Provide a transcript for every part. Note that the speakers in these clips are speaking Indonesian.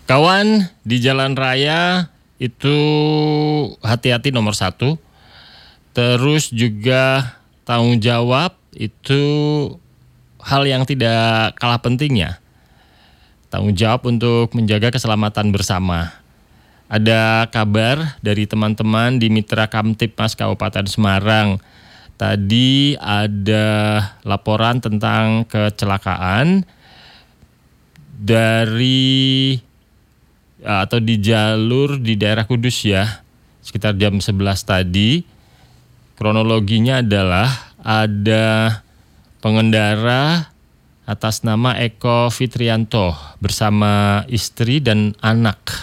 Kawan, di jalan raya itu hati-hati nomor satu. Terus juga tanggung jawab itu hal yang tidak kalah pentingnya. Tanggung jawab untuk menjaga keselamatan bersama. Ada kabar dari teman-teman di Mitra Kamtibmas Kabupaten Semarang. Tadi ada laporan tentang kecelakaan atau di jalur di daerah Kudus ya, sekitar jam 11 tadi. Kronologinya adalah ada pengendara atas nama Eko Fitrianto bersama istri dan anak.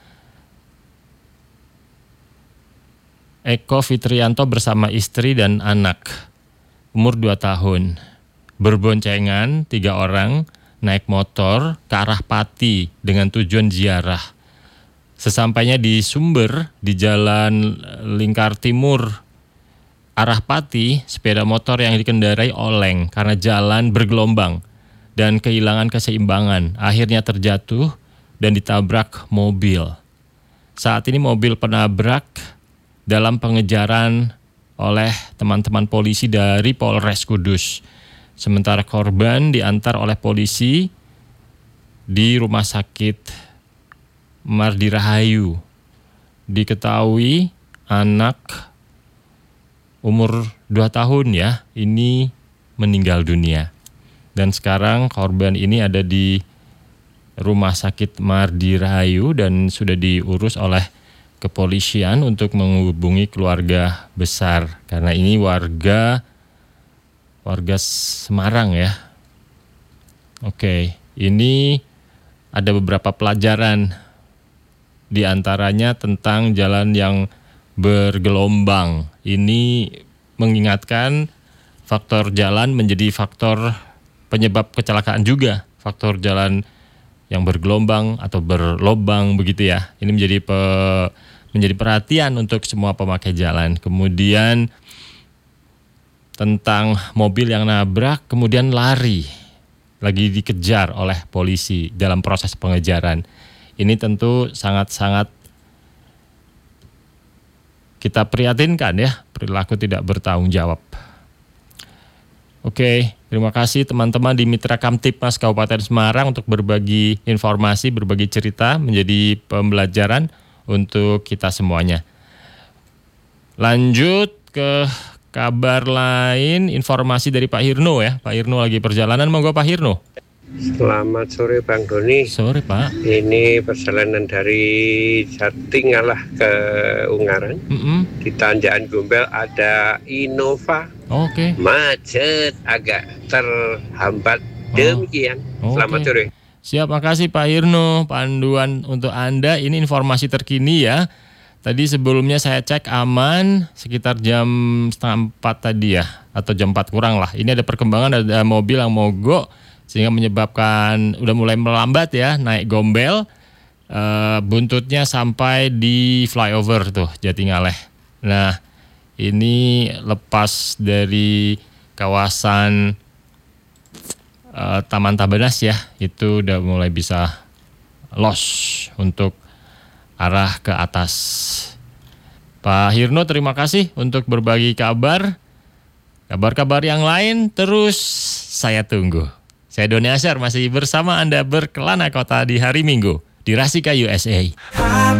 Eko Fitrianto bersama istri dan anak, umur 2 tahun, berboncengan 3 orang, naik motor ke arah Pati dengan tujuan ziarah. Sesampainya di Sumber, di Jalan Lingkar Timur, arah Pati, sepeda motor yang dikendarai oleng karena jalan bergelombang dan kehilangan keseimbangan. Akhirnya terjatuh dan ditabrak mobil. Saat ini mobil penabrak dalam pengejaran oleh teman-teman polisi dari Polres Kudus. Sementara korban diantar oleh polisi di Rumah Sakit Mardi Rahayu. Diketahui anak umur 2 tahun ya, ini meninggal dunia. Dan sekarang korban ini ada di Rumah Sakit Mardi Rahayu dan sudah diurus oleh kepolisian untuk menghubungi keluarga besar. Karena ini warga Semarang ya. Oke, ini ada beberapa pelajaran, di antaranya tentang jalan yang bergelombang. Ini mengingatkan faktor jalan menjadi faktor penyebab kecelakaan juga. Faktor jalan yang bergelombang atau berlobang begitu ya. Ini menjadi perhatian untuk semua pemakai jalan. Kemudian tentang mobil yang nabrak kemudian lari, lagi dikejar oleh polisi dalam proses pengejaran. Ini tentu sangat-sangat kita prihatinkan ya, perilaku tidak bertanggung jawab. Oke, terima kasih teman-teman di Mitra Kamtibmas Kabupaten Semarang untuk berbagi informasi, berbagi cerita, menjadi pembelajaran untuk kita semuanya. Lanjut ke kabar lain, informasi dari Pak Hirno ya. Pak Hirno lagi perjalanan, monggo Pak Hirno. Selamat sore Bang Doni. Sore Pak. Ini perjalanan dari Jatingalah ke Ungaran. Di Tanjakan Gombel ada Innova. Oke. Macet, agak terhambat. Demikian. Selamat sore. Siap, makasih Pak Hirno. Panduan untuk Anda, ini informasi terkini ya. Tadi sebelumnya saya cek aman sekitar jam 3:30 tadi ya, atau jam 4 kurang lah. Ini ada perkembangan, ada mobil yang mogok sehingga menyebabkan udah mulai melambat ya, naik Gombel, buntutnya sampai di flyover tuh Jatingaleh. Nah ini lepas dari kawasan Taman Tabanas ya, itu udah mulai bisa los untuk arah ke atas. Pak Hirno, terima kasih untuk berbagi kabar. Kabar-kabar yang lain terus saya tunggu. Saya Doni Asyar masih bersama Anda berkelana kota di hari Minggu di Rasika USA.